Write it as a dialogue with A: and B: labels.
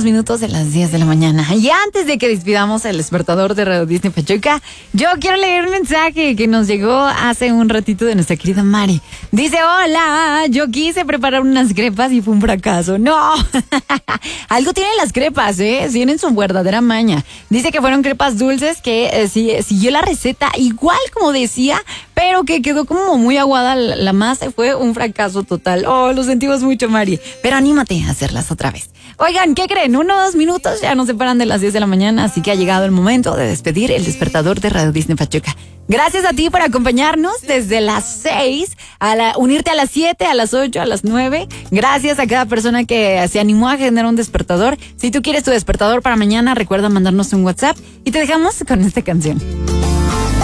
A: minutos de las 10 de la mañana. Y antes de que despidamos el despertador de Radio Disney Pachuca, yo quiero leer un mensaje que nos llegó hace un ratito de nuestra querida Mari. Dice, hola, yo quise preparar unas crepas y fue un fracaso. No, algo tienen las crepas, tienen su verdadera maña. Dice que fueron crepas dulces, que siguió la receta igual como decía, pero que quedó como muy aguada la masa y fue un fracaso total. Oh, lo sentimos mucho, Mari. Pero anímate a hacerlas otra vez. Oigan, ¿qué creen? Unos minutos ya nos separan de las 10 de la mañana, así que ha llegado el momento de despedir el despertador de Radio Disney Pachuca. Gracias a ti por acompañarnos desde las 6, unirte a las 7, a las 8, a las 9. Gracias a cada persona que se animó a generar un despertador. Si tú quieres tu despertador para mañana, recuerda mandarnos un WhatsApp y te dejamos con esta canción.